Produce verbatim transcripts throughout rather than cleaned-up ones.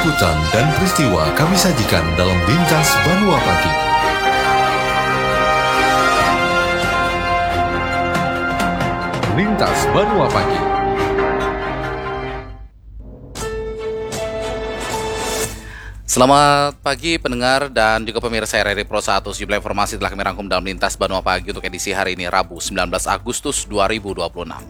Liputan dan peristiwa kami sajikan dalam Lintas Banua Pagi. Lintas Banua Pagi. Selamat pagi pendengar dan juga pemirsa R R I Pro satu. Sejumlah informasi telah kami rangkum dalam Lintas Banua Pagi untuk edisi hari ini Rabu sembilan belas Agustus dua ribu dua puluh enam.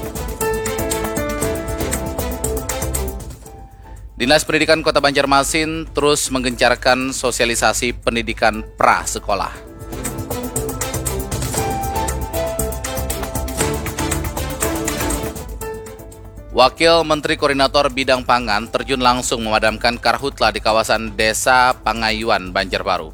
Dinas Pendidikan Kota Banjarmasin terus menggencarkan sosialisasi pendidikan pra-sekolah. Wakil Menteri Koordinator Bidang Pangan terjun langsung memadamkan karhutla di kawasan Desa Pangayuan, Banjarbaru.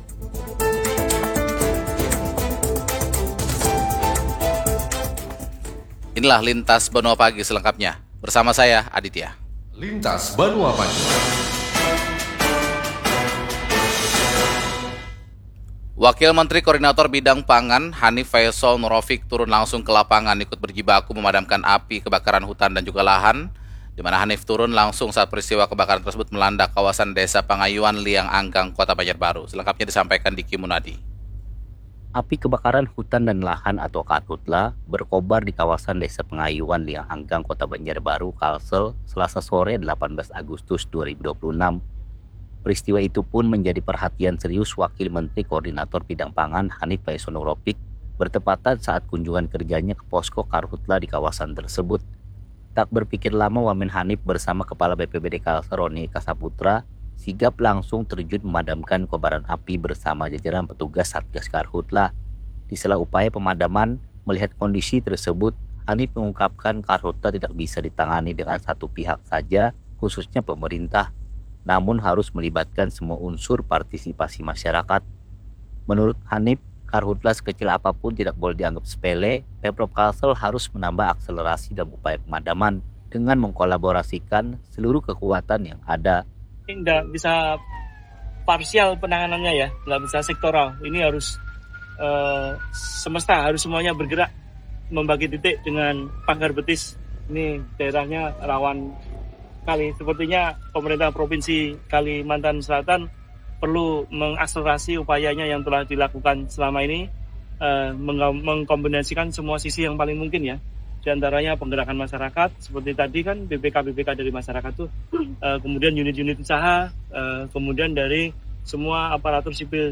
Inilah Lintas Banua Pagi selengkapnya. Bersama saya, Aditya. Lintas Banua Pagi. Wakil Menteri Koordinator Bidang Pangan Hanif Faisal Nurofik turun langsung ke lapangan ikut berjibaku memadamkan api kebakaran hutan dan juga lahan, di mana Hanif turun langsung saat peristiwa kebakaran tersebut melanda kawasan Desa Pangayuan, Liang Anggang, Kota Banjarbaru. Selengkapnya disampaikan Diki Munadi. Api kebakaran hutan dan lahan atau karhutla berkobar di kawasan Desa Pangayuan, Liang Anggang, Kota Banjarbaru, Kalsel, Selasa sore delapan belas Agustus dua ribu dua puluh enam. Peristiwa itu pun menjadi perhatian serius Wakil Menteri Koordinator Bidang Pangan Hanif Faisal Nurofik bertepatan saat kunjungan kerjanya ke posko karhutla di kawasan tersebut. Tak berpikir lama Wamen Hanif bersama Kepala B P B D Kalsel Roni Kasaputra sigap langsung terjun memadamkan kobaran api bersama jajaran petugas Satgas Karhutla. Di sela upaya pemadaman, melihat kondisi tersebut, Hanif mengungkapkan karhutla tidak bisa ditangani dengan satu pihak saja, khususnya pemerintah, namun harus melibatkan semua unsur partisipasi masyarakat. Menurut Hanif, karhutla sekecil apapun tidak boleh dianggap sepele. Pemprov Kalsel harus menambah akselerasi dalam upaya pemadaman dengan mengkolaborasikan seluruh kekuatan yang ada. Ini nggak bisa parsial penanganannya ya, nggak bisa sektoral. Ini harus uh, semesta, harus semuanya bergerak membagi titik dengan pagar betis. Ini daerahnya rawan kali. Sepertinya pemerintah Provinsi Kalimantan Selatan perlu mengakselerasi upayanya yang telah dilakukan selama ini, uh, meng- mengkombinasikan semua sisi yang paling mungkin ya. Di antaranya penggerakan masyarakat, seperti tadi kan B P K-B P K dari masyarakat tuh, uh, kemudian unit-unit usaha, uh, kemudian dari semua aparatur sipil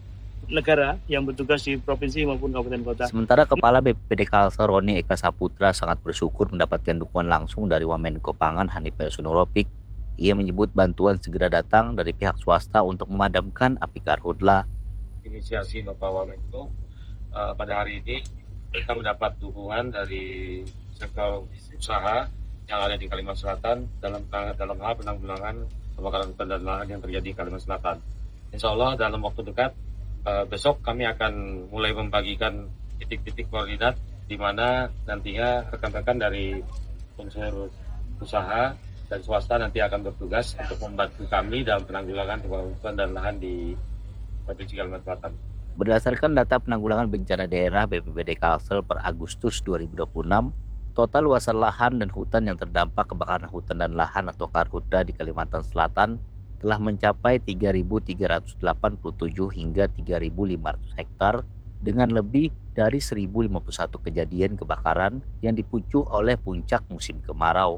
negara yang bertugas di provinsi maupun kabupaten kota. Sementara Kepala B P B D Kalsel Roni Kasaputra sangat bersyukur mendapatkan dukungan langsung dari Wamenko Pangan Hanif Faisal Nurofik. Ia menyebut bantuan segera datang dari pihak swasta untuk memadamkan api karhutla. Inisiasi Bapak Wamenko uh, pada hari ini kita mendapat dukungan dari sektor usaha yang ada di Kalimantan Selatan dalam dalam hal penanggulangan kebakaran hutan dan lahan yang terjadi di Kalimantan Selatan. Insya Allah dalam waktu dekat uh, besok kami akan mulai membagikan titik-titik koordinat di mana nantinya rekan-rekan dari unsur usaha dan swasta nanti akan bertugas untuk membantu kami dalam penanggulangan kebakaran hutan dan lahan di Provinsi Kalimantan Selatan. Berdasarkan data penanggulangan bencana daerah B P B D Kalsel per Agustus dua ribu dua puluh enam, total luasan lahan dan hutan yang terdampak kebakaran hutan dan lahan atau karhutla di Kalimantan Selatan telah mencapai tiga ribu tiga ratus delapan puluh tujuh hingga tiga ribu lima ratus hektar dengan lebih dari seribu lima puluh satu kejadian kebakaran yang dipicu oleh puncak musim kemarau.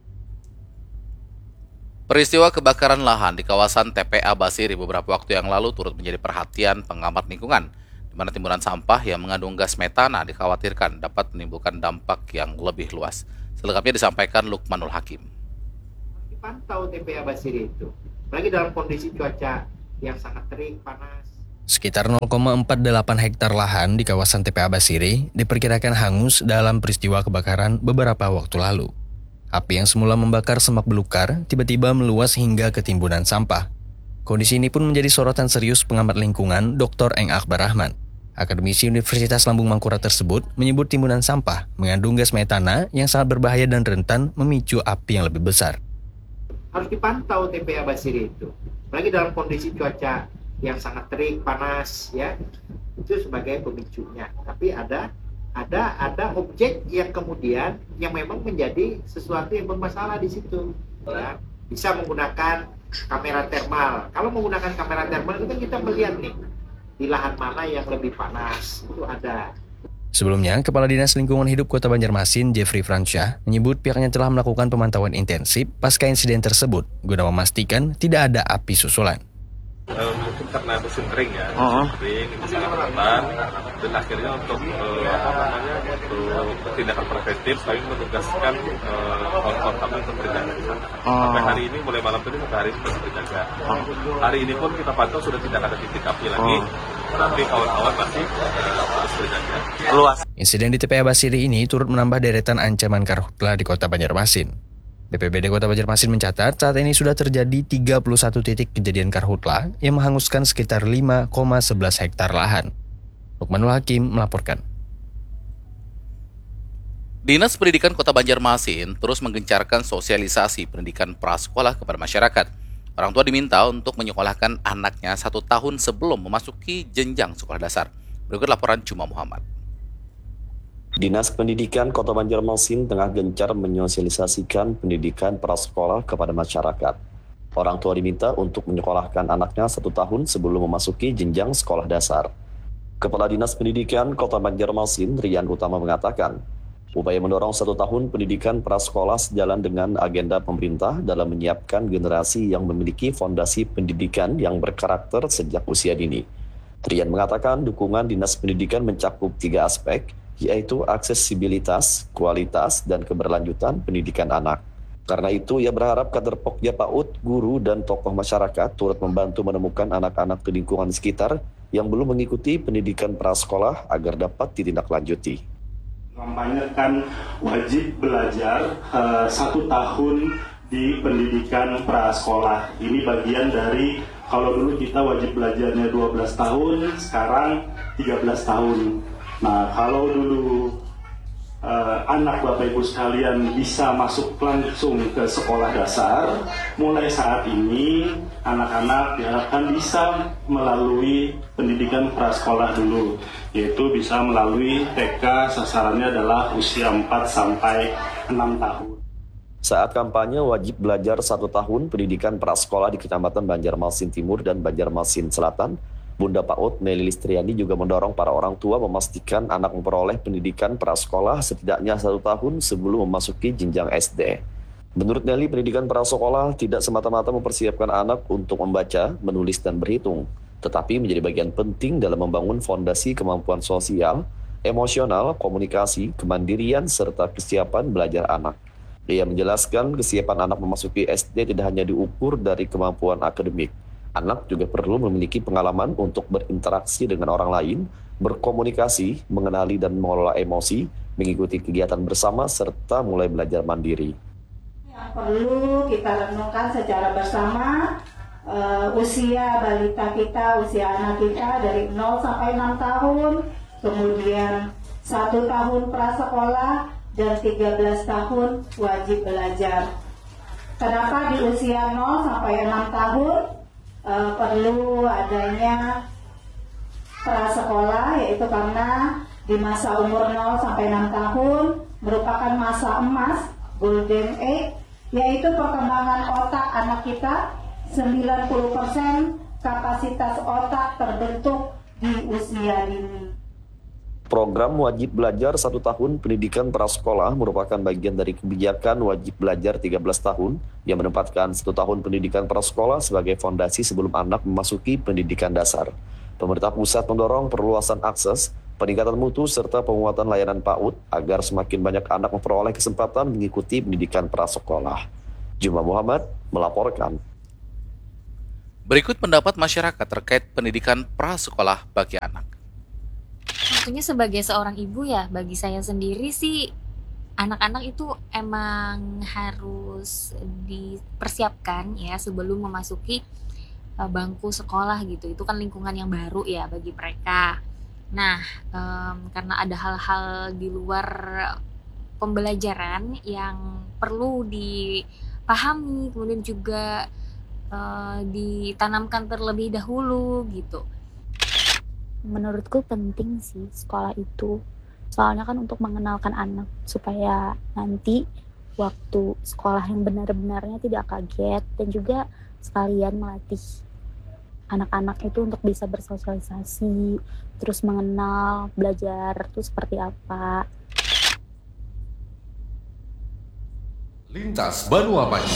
Peristiwa kebakaran lahan di kawasan T P A Basiri beberapa waktu yang lalu turut menjadi perhatian pengamat lingkungan, di mana timbunan sampah yang mengandung gas metana dikhawatirkan dapat menimbulkan dampak yang lebih luas. Selengkapnya disampaikan Lukmanul Hakim. Dipantau T P A Basiri itu, apalagi dalam kondisi cuaca yang sangat terik, panas. Sekitar nol koma empat delapan hektar lahan di kawasan T P A Basiri diperkirakan hangus dalam peristiwa kebakaran beberapa waktu lalu. Api yang semula membakar semak belukar tiba-tiba meluas hingga ke timbunan sampah. Kondisi ini pun menjadi sorotan serius pengamat lingkungan Doktor Eng Akbar Rahman. Akademisi Universitas Lambung Mangkurat tersebut menyebut timbunan sampah mengandung gas metana yang sangat berbahaya dan rentan memicu api yang lebih besar. Harus dipantau T P A Basiri itu, apalagi dalam kondisi cuaca yang sangat terik, panas, ya, itu sebagai pemicunya. Tapi ada ada ada objek yang kemudian yang memang menjadi sesuatu yang bermasalah di situ. Ya. Bisa menggunakan kamera termal. Kalau menggunakan kamera termal itu kan kita melihat nih di lahan mana yang lebih panas, itu ada. Sebelumnya, Kepala Dinas Lingkungan Hidup Kota Banjarmasin, Jeffrey Fransyah, menyebut pihaknya telah melakukan pemantauan intensif pasca insiden tersebut guna memastikan tidak ada api susulan. Uh, mungkin karena musim kering ya, Uh-huh. musim kering itu sangat rentan, dan akhirnya untuk uh, apa namanya untuk tindakan preventif kami menugaskan kawan-kawan kami untuk berjaga di sana. Uh. Sampai hari ini mulai malam tadi sampai hari ini masih berjaga. Uh. Hari ini pun kita pantau sudah tidak ada titik api lagi, Uh. tapi kawan-kawan masih uh, terus berjaga. Luas. Insiden di T P A Basiri ini turut menambah deretan ancaman karhutla di Kota Banjarmasin. B P B D Kota Banjarmasin mencatat saat ini sudah terjadi tiga puluh satu titik kejadian karhutla yang menghanguskan sekitar lima koma sebelas hektar lahan. Lukmanul Hakim melaporkan. Dinas Pendidikan Kota Banjarmasin terus menggencarkan sosialisasi pendidikan prasekolah kepada masyarakat. Orang tua diminta untuk menyekolahkan anaknya satu tahun sebelum memasuki jenjang sekolah dasar. Berikut laporan Cuma Muhammad. Dinas Pendidikan Kota Banjarmasin tengah gencar menyosialisasikan pendidikan prasekolah kepada masyarakat. Orang tua diminta untuk menyekolahkan anaknya satu tahun sebelum memasuki jenjang sekolah dasar. Kepala Dinas Pendidikan Kota Banjarmasin, Rian Utama mengatakan, upaya mendorong satu tahun pendidikan prasekolah sejalan dengan agenda pemerintah dalam menyiapkan generasi yang memiliki fondasi pendidikan yang berkarakter sejak usia dini. Rian mengatakan dukungan Dinas Pendidikan mencakup tiga aspek, yaitu aksesibilitas, kualitas, dan keberlanjutan pendidikan anak. Karena itu, ia berharap kader Pokja PAUD, guru, dan tokoh masyarakat turut membantu menemukan anak-anak di lingkungan sekitar yang belum mengikuti pendidikan prasekolah agar dapat ditindaklanjuti. Kampanyekan wajib belajar uh, satu tahun di pendidikan prasekolah. Ini bagian dari, kalau dulu kita wajib belajarnya dua belas tahun, sekarang tiga belas tahun. Nah, kalau dulu uh, anak Bapak Ibu sekalian bisa masuk langsung ke sekolah dasar, mulai saat ini anak-anak diharapkan bisa melalui pendidikan prasekolah dulu, yaitu bisa melalui T K, sasarannya adalah usia empat sampai enam tahun. Saat kampanye wajib belajar satu tahun pendidikan prasekolah di Kecamatan Banjarmasin Timur dan Banjarmasin Selatan, Bunda PAUD Meli Listriani juga mendorong para orang tua memastikan anak memperoleh pendidikan prasekolah setidaknya satu tahun sebelum memasuki jenjang S D. Menurut Nelly, pendidikan prasekolah tidak semata-mata mempersiapkan anak untuk membaca, menulis, dan berhitung, tetapi menjadi bagian penting dalam membangun fondasi kemampuan sosial, emosional, komunikasi, kemandirian, serta kesiapan belajar anak. Ia menjelaskan kesiapan anak memasuki S D tidak hanya diukur dari kemampuan akademik. Anak juga perlu memiliki pengalaman untuk berinteraksi dengan orang lain, berkomunikasi, mengenali dan mengelola emosi, mengikuti kegiatan bersama, serta mulai belajar mandiri. Yang perlu kita renungkan secara bersama, uh, usia balita kita, usia anak kita dari nol sampai enam tahun, kemudian satu tahun prasekolah, dan tiga belas tahun wajib belajar. Kenapa di usia nol sampai enam tahun? Uh, perlu adanya prasekolah, yaitu karena di masa umur nol sampai enam tahun merupakan masa emas, golden age, yaitu perkembangan otak anak kita. Sembilan puluh persen kapasitas otak terbentuk di usia dini. Program wajib belajar satu tahun pendidikan prasekolah merupakan bagian dari kebijakan wajib belajar tiga belas tahun yang menempatkan satu tahun pendidikan prasekolah sebagai fondasi sebelum anak memasuki pendidikan dasar. Pemerintah pusat mendorong perluasan akses, peningkatan mutu, serta penguatan layanan PAUD agar semakin banyak anak memperoleh kesempatan mengikuti pendidikan prasekolah. Juma Muhammad melaporkan. Berikut pendapat masyarakat terkait pendidikan prasekolah bagi anak. Tentunya sebagai seorang ibu ya, bagi saya sendiri sih anak-anak itu emang harus dipersiapkan ya sebelum memasuki uh, bangku sekolah gitu. Itu kan lingkungan yang baru ya bagi mereka. Nah, um, karena ada hal-hal di luar pembelajaran yang perlu dipahami, kemudian juga uh, ditanamkan terlebih dahulu gitu. Menurutku penting sih sekolah itu, soalnya kan untuk mengenalkan anak supaya nanti waktu sekolah yang benar-benarnya tidak kaget, dan juga sekalian melatih anak-anak itu untuk bisa bersosialisasi, terus mengenal, belajar itu seperti apa. Lintas Banua Maju.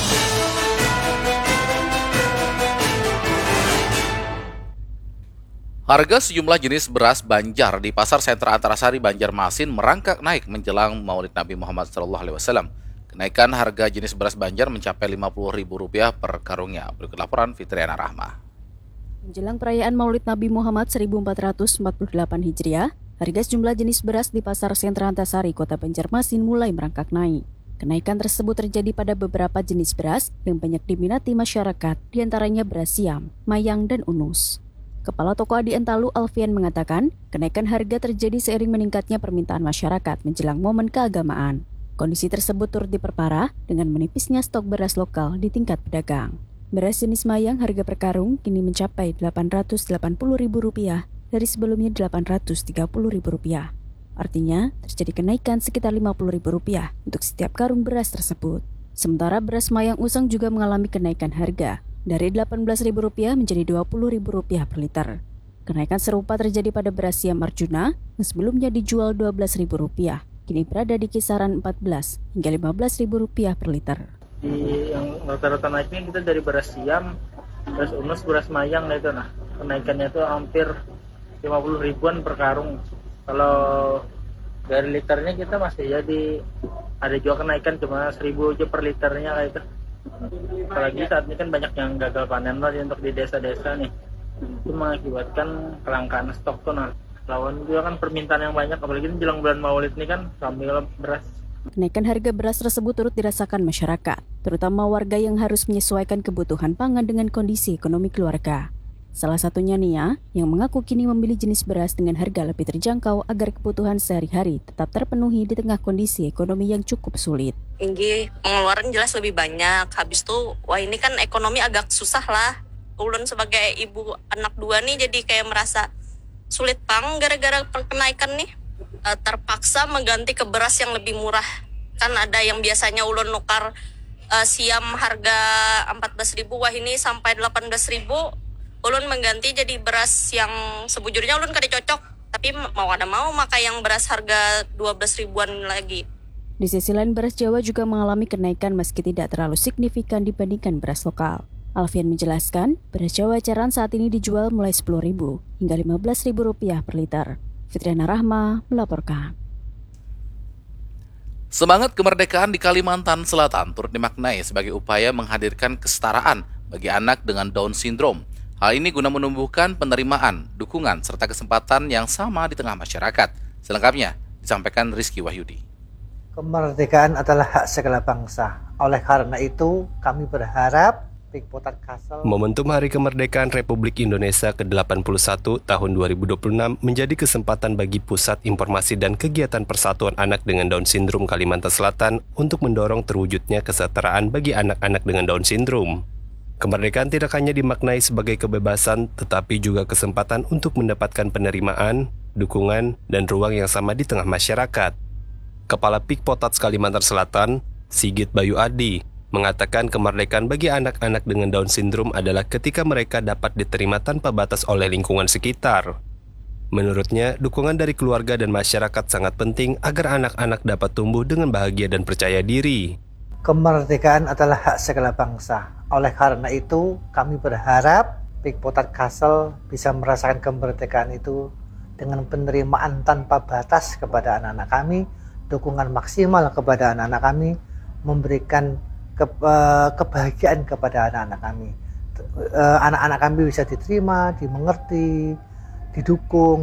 Harga sejumlah jenis beras Banjar di Pasar Sentra Antasari Banjarmasin merangkak naik menjelang Maulid Nabi Muhammad shallallahu alaihi wasallam. Kenaikan harga jenis beras Banjar mencapai lima puluh ribu rupiah per karungnya. Berikut laporan Fitriana Rahma. Menjelang perayaan Maulid Nabi Muhammad seribu empat ratus empat puluh delapan Hijriah, harga sejumlah jenis beras di Pasar Sentra Antasari, Kota Banjarmasin mulai merangkak naik. Kenaikan tersebut terjadi pada beberapa jenis beras yang banyak diminati masyarakat, diantaranya beras siam, mayang, dan unus. Kepala Toko Adi Entalu Alfian mengatakan, kenaikan harga terjadi seiring meningkatnya permintaan masyarakat menjelang momen keagamaan. Kondisi tersebut turut diperparah dengan menipisnya stok beras lokal di tingkat pedagang. Beras jenis mayang harga per karung kini mencapai delapan ratus delapan puluh ribu rupiah dari sebelumnya delapan ratus tiga puluh ribu rupiah. Artinya, terjadi kenaikan sekitar lima puluh ribu rupiah untuk setiap karung beras tersebut. Sementara beras mayang usang juga mengalami kenaikan harga dari delapan belas ribu rupiah menjadi dua puluh ribu rupiah per liter. Kenaikan serupa terjadi pada beras siam Arjuna yang sebelumnya dijual dua belas ribu rupiah, kini berada di kisaran empat belas hingga lima belas ribu rupiah per liter. Di yang rata-rata naiknya kita dari beras siam, beras unus, beras mayang itu nah. Kenaikannya itu hampir lima puluh ribuan per karung. Kalau dari liternya kita masih jadi ada juga kenaikan cuma seribu aja per liternya kayak itu. Apalagi saat ini kan banyak yang gagal panen lagi untuk di desa-desa nih. Itu mengakibatkan kelangkaan stok tuh nah. Lawan juga kan permintaan yang banyak, apalagi jelang bulan Maulid ini kan sambil beras. Kenaikan harga beras tersebut turut dirasakan masyarakat, terutama warga yang harus menyesuaikan kebutuhan pangan dengan kondisi ekonomi keluarga. Salah satunya Nia, yang mengaku kini memilih jenis beras dengan harga lebih terjangkau agar kebutuhan sehari-hari tetap terpenuhi di tengah kondisi ekonomi yang cukup sulit. Tinggi, pengeluaran jelas lebih banyak. Habis itu, wah ini kan ekonomi agak susah lah. Ulun sebagai ibu anak dua nih jadi kayak merasa sulit pang gara-gara kenaikan nih. E, terpaksa mengganti ke beras yang lebih murah. Kan ada yang biasanya ulun nukar e, siam harga empat belas ribu, wah ini sampai delapan belas ribu. Ulun mengganti jadi beras yang sebujurnya ulun kada cocok, tapi mau ada mau maka yang beras harga dua belas ribuan lagi. Di sisi lain, beras Jawa juga mengalami kenaikan meski tidak terlalu signifikan dibandingkan beras lokal. Alfian menjelaskan, beras Jawa eceran saat ini dijual mulai sepuluh ribu hingga lima belas ribu rupiah per liter. Fitriana Rahma melaporkan. Semangat kemerdekaan di Kalimantan Selatan turut dimaknai sebagai upaya menghadirkan kesetaraan bagi anak dengan Down Syndrome. Hal ini guna menumbuhkan penerimaan, dukungan, serta kesempatan yang sama di tengah masyarakat. Selengkapnya disampaikan Rizky Wahyudi. Kemerdekaan adalah hak segala bangsa. Oleh karena itu, kami berharap Pikpotat Kasel. Momentum Hari Kemerdekaan Republik Indonesia ke delapan puluh satu tahun dua ribu dua puluh enam menjadi kesempatan bagi Pusat Informasi dan Kegiatan Persatuan Anak dengan Down Syndrome Kalimantan Selatan untuk mendorong terwujudnya kesetaraan bagi anak-anak dengan Down Syndrome. Kemerdekaan tidak hanya dimaknai sebagai kebebasan, tetapi juga kesempatan untuk mendapatkan penerimaan, dukungan, dan ruang yang sama di tengah masyarakat. Kepala Pikpotats Kalimantan Selatan, Sigit Bayu Adi, mengatakan kemerdekaan bagi anak-anak dengan Down Syndrome adalah ketika mereka dapat diterima tanpa batas oleh lingkungan sekitar. Menurutnya, dukungan dari keluarga dan masyarakat sangat penting agar anak-anak dapat tumbuh dengan bahagia dan percaya diri. Kemerdekaan adalah hak segala bangsa. Oleh karena itu, kami berharap Pikpotat Kasel bisa merasakan kemerdekaan itu dengan penerimaan tanpa batas kepada anak-anak kami, dukungan maksimal kepada anak-anak kami, memberikan ke, uh, kebahagiaan kepada anak-anak kami. Uh, anak-anak kami bisa diterima, dimengerti, didukung.